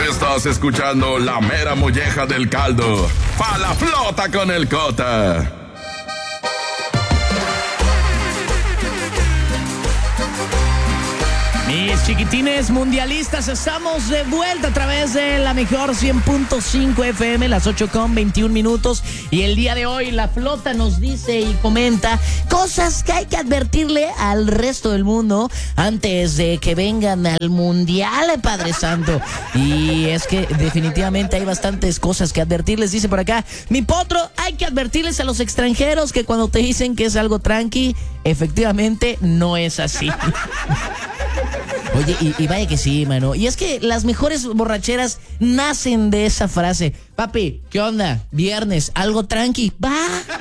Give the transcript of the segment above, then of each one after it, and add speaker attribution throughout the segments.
Speaker 1: Estás escuchando la mera molleja del caldo. ¡Pa la flota con el Cota!
Speaker 2: Mis chiquitines mundialistas, estamos de vuelta a través de la mejor 100.5 FM, las 8:21. Y el día de hoy la flota nos dice y comenta cosas que hay que advertirle al resto del mundo antes de que vengan al mundial, Padre Santo. Y es que definitivamente hay bastantes cosas que advertirles. Dice por acá, mi potro, hay que advertirles a los extranjeros que cuando te dicen que es algo tranqui, efectivamente no es así. Oye, y vaya que sí, mano. Y es que las mejores borracheras nacen de esa frase. Papi, ¿qué onda? Viernes, algo tranqui. Va.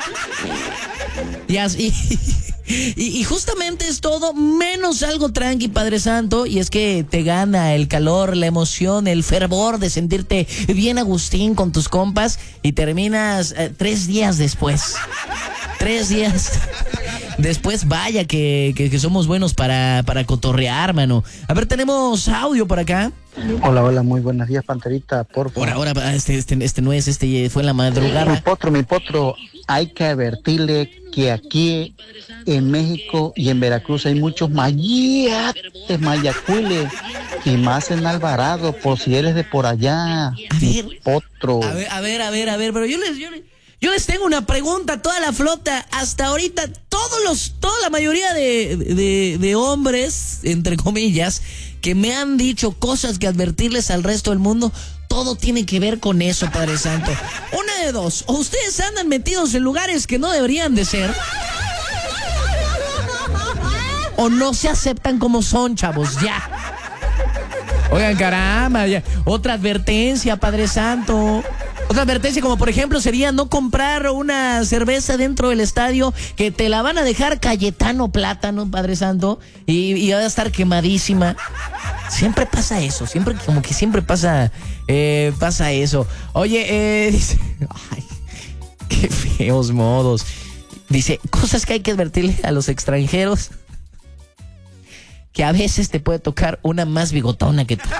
Speaker 2: Y así. Y justamente es todo menos algo tranqui, Padre Santo. Y es que te gana el calor, la emoción, el fervor de sentirte bien Agustín con tus compas. Y terminas 3 días después. 3 días después, vaya que somos buenos para cotorrear, mano. A ver, tenemos audio por acá.
Speaker 3: Hola, muy buenos días, Panterita, por favor.
Speaker 2: Ahora, este no es, fue en la madrugada.
Speaker 3: Mi potro, hay que advertirle que aquí en México y en Veracruz hay muchos mayates, mayacuiles, y más en Alvarado, por si eres de por allá.
Speaker 2: A ver,
Speaker 3: potro.
Speaker 2: A ver, pero yo les tengo una pregunta a toda la flota. Hasta ahorita, toda la mayoría de hombres, entre comillas, que me han dicho cosas que advertirles al resto del mundo, todo tiene que ver con eso, Padre Santo. Una de dos, o ustedes andan metidos en lugares que no deberían de ser, o no se aceptan como son, chavos, ya. Oigan, caramba, ya. Otra advertencia, Padre Santo. Otra advertencia, como por ejemplo sería no comprar una cerveza dentro del estadio, que te la van a dejar Cayetano Plátano, Padre Santo, y va a estar quemadísima. Siempre pasa eso, siempre pasa eso. Oye, dice, ay, qué feos modos. Dice, cosas que hay que advertirle a los extranjeros, que a veces te puede tocar una más bigotona que tú.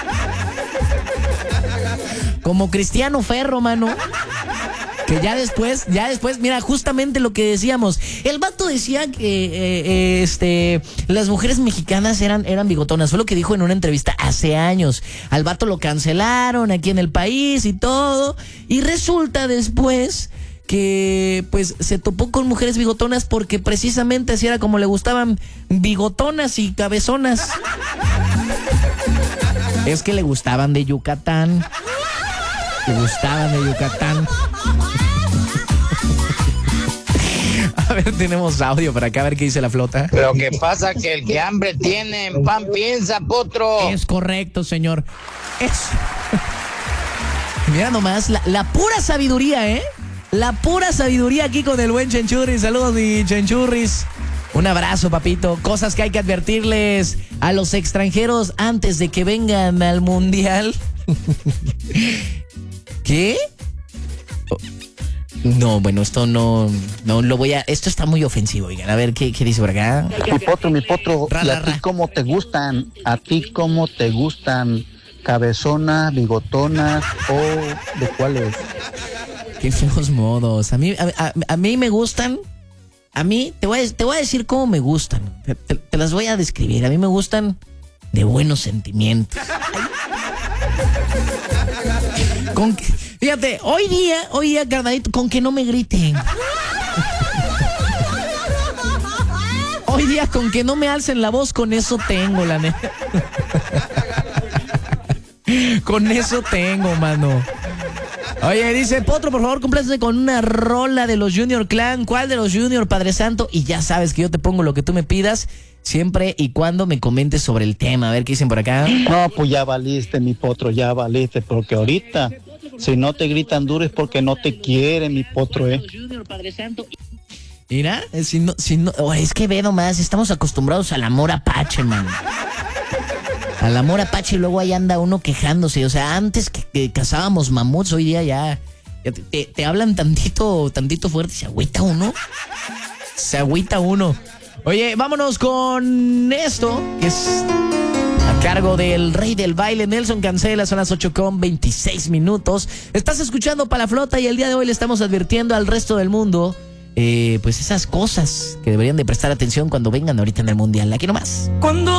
Speaker 2: Como Cristiano Ferro, mano. Que ya después, mira, justamente lo que decíamos. El vato decía que las mujeres mexicanas eran bigotonas. Fue lo que dijo en una entrevista hace años. Al vato lo cancelaron aquí en el país y todo. Y resulta después que pues se topó con mujeres bigotonas porque precisamente así era como le gustaban, bigotonas y cabezonas. Es que le gustaban de Yucatán. A ver, tenemos audio para acá, a ver qué dice la flota.
Speaker 4: Pero qué pasa, que el que hambre tiene, en pan piensa, potro.
Speaker 2: Es correcto, señor. Mira nomás, la pura sabiduría, ¿eh? La pura sabiduría aquí con el buen Chenchurris. Saludos, mi Chenchurris. Un abrazo, papito. Cosas que hay que advertirles a los extranjeros antes de que vengan al mundial. ¿Qué? No, bueno, esto no lo voy a... Esto está muy ofensivo, oigan. A ver, ¿qué dice por acá?
Speaker 3: Mi potro, ¿y a ti cómo te gustan? ¿A ti cómo te gustan? ¿Cabezonas, bigotonas o de cuáles?
Speaker 2: Qué feos modos. A mí me gustan... A mí, te voy a decir cómo me gustan. Te las voy a describir. A mí me gustan de buenos sentimientos. Fíjate, hoy día, carnalito, con que no me griten. Hoy día, con que no me alcen la voz, con eso tengo, la neta. Con eso tengo, mano. Oye, dice, Potro, por favor, complétese con una rola de los Junior Clan. ¿Cuál de los Junior, Padre Santo? Y ya sabes que yo te pongo lo que tú me pidas, siempre y cuando me comentes sobre el tema. A ver qué dicen por acá.
Speaker 3: No, pues ya valiste, mi potro, ya valiste, porque ahorita, si no te gritan duro es porque no te quieren, mi potro,
Speaker 2: Mira, si no, es que ve nomás, estamos acostumbrados al amor apache, man. Al amor apache, y luego ahí anda uno quejándose. O sea, antes que cazábamos mamuts, hoy día ya te hablan tantito fuerte y se agüita uno. Oye, vámonos con esto, que es cargo del rey del baile, Nelson Cancela. Son las 8:26. Estás escuchando Pa' la Flota y el día de hoy le estamos advirtiendo al resto del mundo, pues esas cosas que deberían de prestar atención cuando vengan ahorita en el Mundial. Aquí nomás.
Speaker 5: Cuando